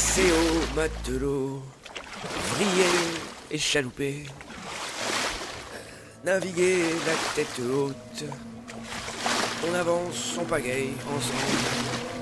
lycéaux, matelots, ouvriers et chaloupés, naviguer la tête haute, on avance son pagaille ensemble.